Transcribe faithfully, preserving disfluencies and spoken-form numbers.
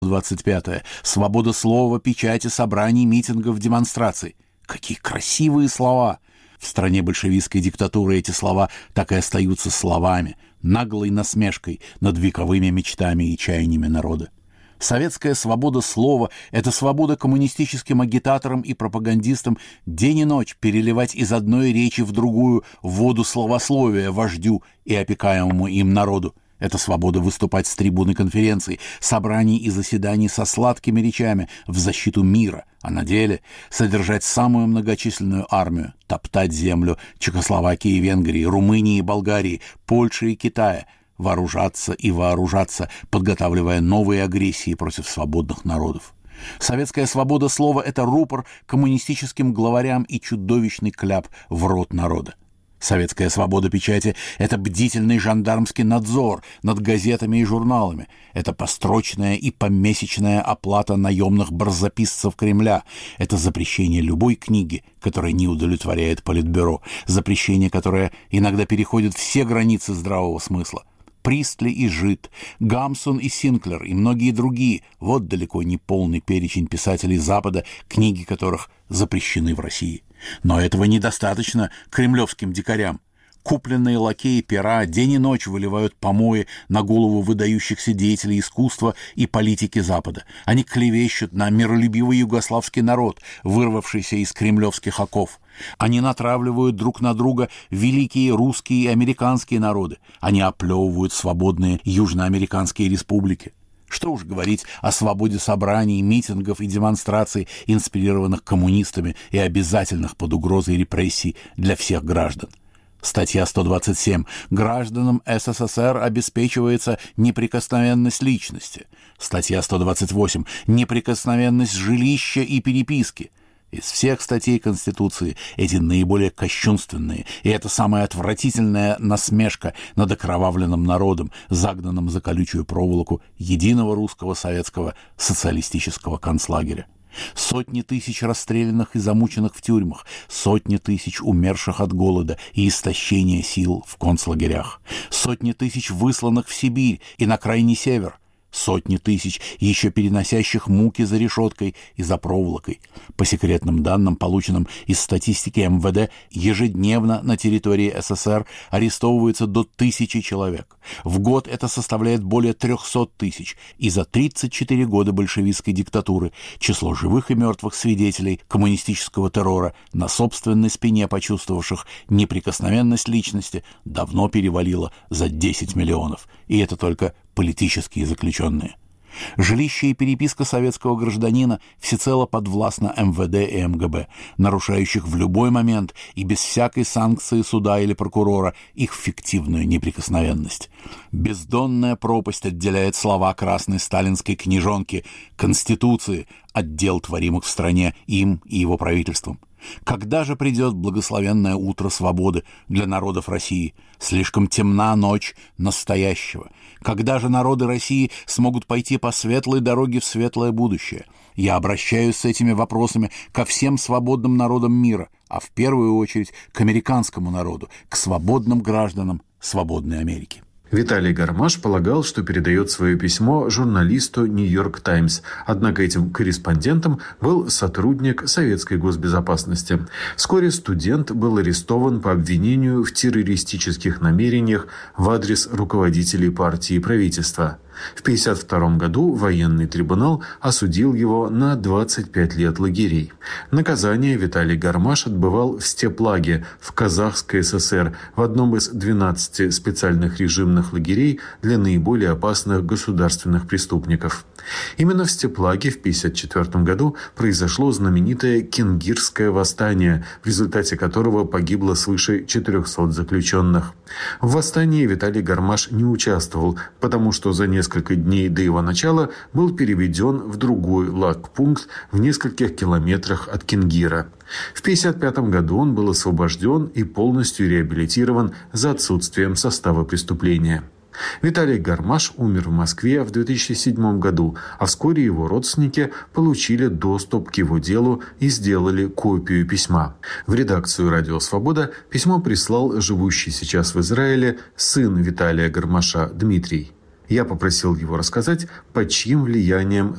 двадцать пятое. Свобода слова, печати, собраний, митингов, демонстраций. Какие красивые слова! В стране большевистской диктатуры эти слова так и остаются словами, наглой насмешкой над вековыми мечтами и чаяниями народа. Советская свобода слова – это свобода коммунистическим агитаторам и пропагандистам день и ночь переливать из одной речи в другую воду словословия вождю и опекаемому им народу. Это свобода выступать с трибуны конференций, собраний и заседаний со сладкими речами в защиту мира, а на деле содержать самую многочисленную армию, топтать землю Чехословакии и Венгрии, Румынии и Болгарии, Польши и Китая, вооружаться и вооружаться, подготавливая новые агрессии против свободных народов. Советская свобода слова – это рупор коммунистическим главарям и чудовищный кляп в рот народа. Советская свобода печати – это бдительный жандармский надзор над газетами и журналами. Это построчная и помесячная оплата наемных барзаписцев Кремля. Это запрещение любой книги, которая не удовлетворяет Политбюро. Запрещение, которое иногда переходит все границы здравого смысла. Пристли и Жид, Гамсун и Синклер и многие другие – вот далеко не полный перечень писателей Запада, книги которых запрещены в России. Но этого недостаточно кремлевским дикарям. Купленные лакеи пера день и ночь выливают помои на голову выдающихся деятелей искусства и политики Запада. Они клевещут на миролюбивый югославский народ, вырвавшийся из кремлевских оков. Они натравливают друг на друга великие русские и американские народы. Они оплевывают свободные южноамериканские республики. Что уж говорить о свободе собраний, митингов и демонстраций, инспирированных коммунистами и обязательных под угрозой репрессий для всех граждан. Статья сто двадцать семь. Гражданам СССР обеспечивается неприкосновенность личности. Статья сто двадцать восемь. Неприкосновенность жилища и переписки. Из всех статей Конституции эти наиболее кощунственные, и это самая отвратительная насмешка над окровавленным народом, загнанным за колючую проволоку единого русского советского социалистического концлагеря. Сотни тысяч расстрелянных и замученных в тюрьмах, сотни тысяч умерших от голода и истощения сил в концлагерях, сотни тысяч высланных в Сибирь и на крайний север, сотни тысяч, еще переносящих муки за решеткой и за проволокой. По секретным данным, полученным из статистики эм вэ дэ, ежедневно на территории СССР арестовывается до тысячи человек. В год это составляет более трехсот тысяч, и за тридцать четыре года большевистской диктатуры число живых и мертвых свидетелей коммунистического террора, на собственной спине почувствовавших неприкосновенность личности, давно перевалило за десять миллионов. И это только политические заключенные. Жилище и переписка советского гражданина всецело подвластно эм вэ дэ и эм гэ бэ, нарушающих в любой момент и без всякой санкции суда или прокурора их фиктивную неприкосновенность. Бездонная пропасть отделяет слова красной сталинской книжонки Конституции от дел, творимых в стране им и его правительством. Когда же придет благословенное утро свободы для народов России? Слишком темна ночь настоящего. Когда же народы России смогут пойти по светлой дороге в светлое будущее? Я обращаюсь с этими вопросами ко всем свободным народам мира, а в первую очередь к американскому народу, к свободным гражданам свободной Америки. Виталий Гармаш полагал, что передает свое письмо журналисту «Нью-Йорк Таймс», однако этим корреспондентом был сотрудник советской госбезопасности. Вскоре студент был арестован по обвинению в террористических намерениях в адрес руководителей партии и правительства. В тысяча девятьсот пятьдесят втором году военный трибунал осудил его на двадцать пять лет лагерей. Наказание Виталий Гармаш отбывал в Степлаге в Казахской ССР в одном из двенадцати специальных режимных лагерей для наиболее опасных государственных преступников. Именно в Степлаге в тысяча девятьсот пятьдесят четвёртом году произошло знаменитое Кингирское восстание, в результате которого погибло свыше четырехсот заключенных. В восстании Виталий Гармаш не участвовал, потому что за несколько дней до его начала был переведен в другой лагпункт в нескольких километрах от Кингира. В тысяча девятьсот пятьдесят пятом году он был освобожден и полностью реабилитирован за отсутствием состава преступления. Виталий Гармаш умер в Москве в две тысячи седьмом году, а вскоре его родственники получили доступ к его делу и сделали копию письма. В редакцию «Радио Свобода» письмо прислал живущий сейчас в Израиле сын Виталия Гармаша Дмитрий. Я попросил его рассказать, под чьим влиянием